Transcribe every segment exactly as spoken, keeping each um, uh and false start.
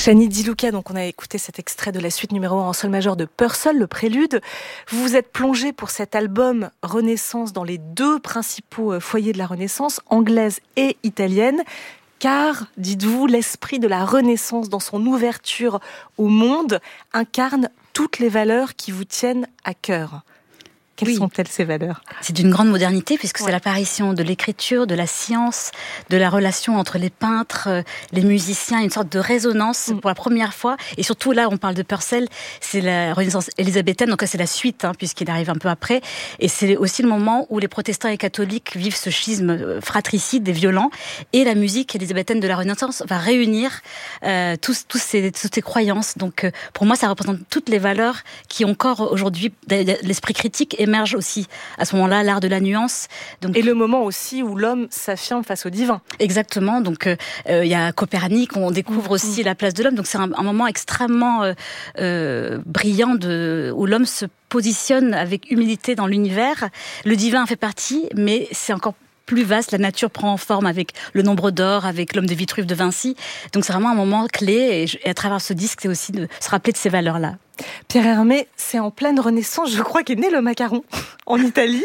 Shani Di Luca, donc on a écouté cet extrait de la suite numéro un en sol majeur de Purcell, le prélude. Vous vous êtes plongé pour cet album Renaissance dans les deux principaux foyers de la Renaissance, anglaise et italienne. Car, dites-vous, l'esprit de la Renaissance dans son ouverture au monde incarne toutes les valeurs qui vous tiennent à cœur. Quelles oui. sont-elles ces valeurs ? C'est d'une grande modernité puisque ouais. c'est l'apparition de l'écriture, de la science, de la relation entre les peintres, les musiciens, une sorte de résonance mmh. pour la première fois. Et surtout là, on parle de Purcell, c'est la Renaissance élisabéthaine, donc là c'est la suite hein, puisqu'il arrive un peu après. Et c'est aussi le moment où les protestants et les catholiques vivent ce schisme fratricide et violent. Et la musique élisabéthaine de la Renaissance va réunir euh, tous, tous ces, toutes ces croyances. Donc euh, pour moi, ça représente toutes les valeurs qui encore aujourd'hui, l'esprit critique et émerge aussi à ce moment-là l'art de la nuance. Donc, et le moment aussi où l'homme s'affirme face au divin. Exactement. Donc il euh, y a Copernic, on découvre mmh. aussi la place de l'homme. Donc c'est un, un moment extrêmement euh, euh, brillant de, où l'homme se positionne avec humilité dans l'univers. Le divin en fait partie, mais c'est encore plus vaste, la nature prend forme avec le nombre d'or, avec l'homme de Vitruve de Vinci. Donc c'est vraiment un moment clé et à travers ce disque, c'est aussi de se rappeler de ces valeurs-là. Pierre Hermé, c'est en pleine Renaissance, je crois, qu'est né le macaron en Italie.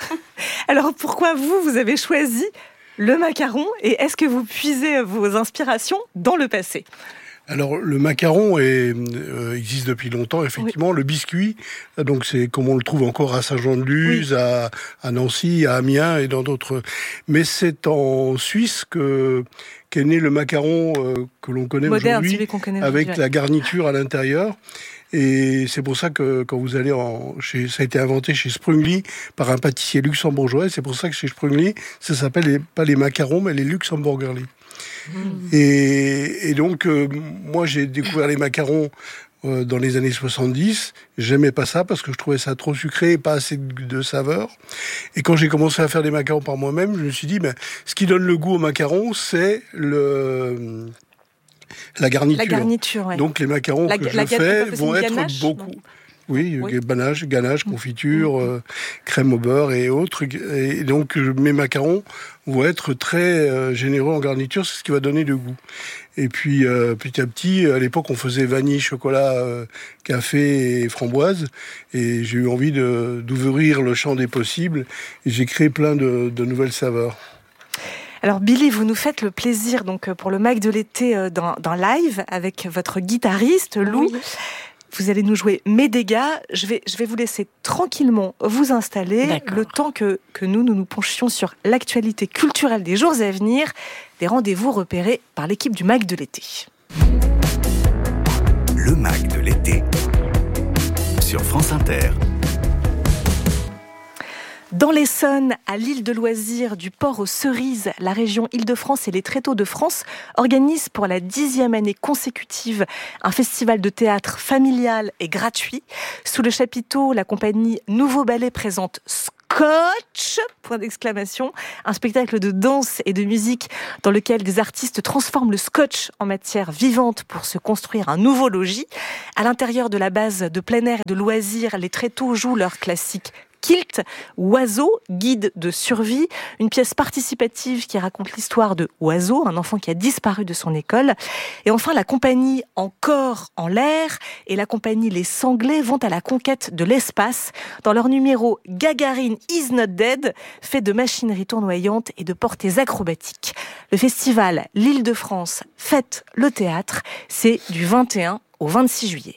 Alors pourquoi vous, vous avez choisi le macaron et est-ce que vous puisez vos inspirations dans le passé ? Alors, le macaron est, euh, existe depuis longtemps, effectivement. Oui. Le biscuit, donc c'est comme on le trouve encore à Saint-Jean-de-Luz, oui. à, à Nancy, à Amiens et dans d'autres. Mais c'est en Suisse que qu'est né le macaron euh, que l'on connaît moderne, aujourd'hui, connaît avec aujourd'hui. La garniture à l'intérieur. Et c'est pour ça que quand vous allez en, chez, ça a été inventé chez Sprungli par un pâtissier luxembourgeois. Et c'est pour ça que chez Sprungli, ça s'appelle les, pas les macarons, mais les Luxemburgerli. Mmh. Et, et donc, euh, moi, j'ai découvert les macarons euh, dans les années soixante-dix. J'aimais pas ça parce que je trouvais ça trop sucré et pas assez de, de saveur. Et quand j'ai commencé à faire des macarons par moi-même, je me suis dit, ben, ce qui donne le goût aux macarons, c'est le... La garniture. La garniture, ouais. Donc les macarons la, que la, je la, fais vont être ganache, beaucoup. Non. Oui, oui. Ganache, ganache, confiture, mmh. euh, crème au beurre et autres. Et donc mes macarons vont être très euh, généreux en garniture, c'est ce qui va donner le goût. Et puis euh, petit à petit, à l'époque, on faisait vanille, chocolat, euh, café et framboise. Et j'ai eu envie de, d'ouvrir le champ des possibles. Et j'ai créé plein de, de nouvelles saveurs. Alors Billy, vous nous faites le plaisir donc pour le Mac de l'été d'un, d'un live avec votre guitariste Lou. Oui. Vous allez nous jouer Mes dégâts. Je vais, je vais vous laisser tranquillement vous installer. D'accord. Le temps que, que nous, nous nous penchions sur l'actualité culturelle des jours à venir, des rendez-vous repérés par l'équipe du Mac de l'été. Le Mac de l'été sur France Inter. Dans l'Essonne, à l'île de loisirs du port aux Cerises, la région Île-de-France et les Tréteaux de France organisent pour la dixième année consécutive un festival de théâtre familial et gratuit. Sous le chapiteau, la compagnie Nouveau Ballet présente Scotch, point d'exclamation, un spectacle de danse et de musique dans lequel des artistes transforment le scotch en matière vivante pour se construire un nouveau logis. À l'intérieur de la base de plein air et de loisirs, les Tréteaux jouent leur classique Kilt, Oiseau, guide de survie, une pièce participative qui raconte l'histoire de Oiseau, un enfant qui a disparu de son école. Et enfin, la compagnie Encore en l'air et la compagnie Les Sanglés vont à la conquête de l'espace dans leur numéro Gagarine is not dead, fait de machinerie tournoyante et de portées acrobatiques. Le festival L'Île-de-France fête le théâtre, c'est du vingt et un au vingt-six juillet.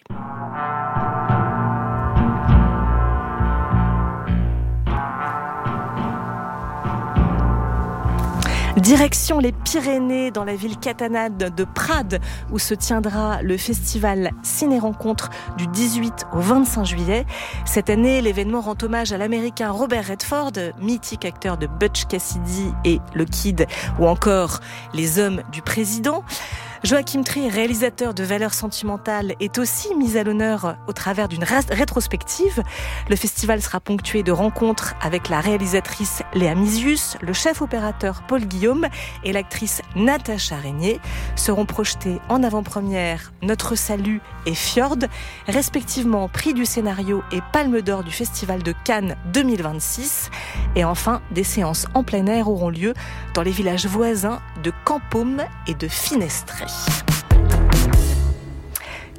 Direction les Pyrénées, dans la ville catalane de Prades, où se tiendra le festival Ciné-Rencontre du dix-huit au vingt-cinq juillet. Cette année, l'événement rend hommage à l'américain Robert Redford, mythique acteur de Butch Cassidy et Le Kid, ou encore Les Hommes du Président. Joachim Trier, réalisateur de Valeurs sentimentales, est aussi mis à l'honneur au travers d'une rétrospective. Le festival sera ponctué de rencontres avec la réalisatrice Léa Misius, le chef opérateur Paul Guillaume et l'actrice Natacha Régnier. Seront projetés en avant-première Notre Salut et Fjord, respectivement prix du scénario et palme d'or du Festival de Cannes deux mille vingt-six. Et enfin, des séances en plein air auront lieu dans les villages voisins de Campôme et de Finestré.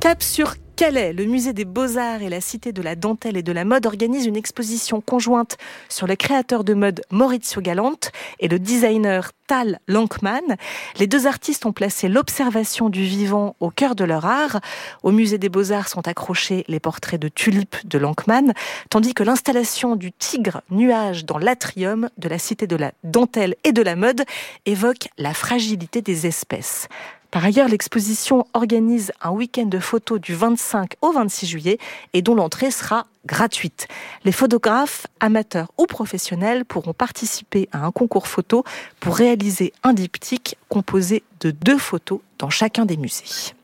Cap sur Calais, le musée des Beaux-Arts et la Cité de la Dentelle et de la Mode organisent une exposition conjointe sur le créateur de mode Maurizio Galante et le designer Tal Lankman. Les deux artistes ont placé l'observation du vivant au cœur de leur art. Au musée des Beaux-Arts sont accrochés les portraits de tulipes de Lankman, tandis que l'installation du tigre nuage dans l'atrium de la Cité de la Dentelle et de la Mode évoque la fragilité des espèces. Par ailleurs, l'exposition organise un week-end de photos du vingt-cinq au vingt-six juillet et dont l'entrée sera gratuite. Les photographes, amateurs ou professionnels pourront participer à un concours photo pour réaliser un diptyque composé de deux photos dans chacun des musées.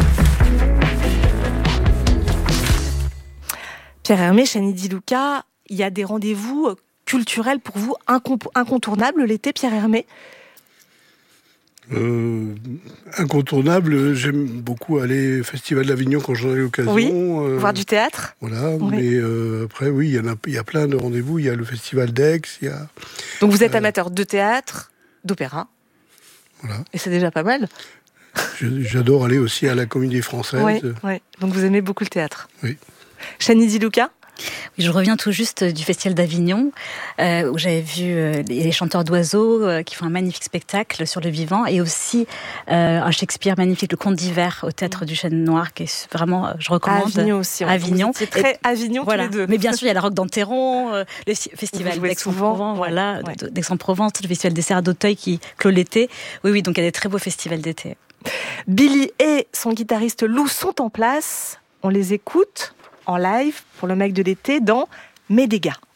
Pierre Hermé, Chani Di Luca, il y a des rendez-vous culturels pour vous incontournables l'été, Pierre Hermé ? Euh, incontournable, j'aime beaucoup aller au Festival d'Avignon quand j'en ai l'occasion. Oui, euh, voir du théâtre. Voilà, oui. mais euh, après, oui, il y en a, il y a plein de rendez-vous. Il y a le Festival d'Aix, il y a... Donc vous êtes euh, amateur de théâtre, d'opéra. Voilà. Et c'est déjà pas mal. J'adore aller aussi à la Comédie Française. Oui, oui. Donc vous aimez beaucoup le théâtre. Oui. Chani Di Luca ? Oui, je reviens tout juste du Festival d'Avignon, euh, où j'avais vu euh, les chanteurs d'oiseaux euh, qui font un magnifique spectacle sur le vivant, et aussi euh, un Shakespeare magnifique, le Conte d'hiver, au Théâtre du Chêne Noir, qui est vraiment, euh, je recommande. À Avignon aussi. Ouais. Avignon. C'est très Avignon voilà. tous les deux. Mais bien sûr, il y a la Roque d'Enterron, euh, le Festival d'Aix-en-Provence, voilà, ouais. d'Aix-en-Provence, le Festival des Serres d'Auteuil qui clôt l'été. Oui, oui, donc il y a des très beaux festivals d'été. Billy et son guitariste Lou sont en place. On les écoute en live pour le Mec de l'été dans Mes dégâts.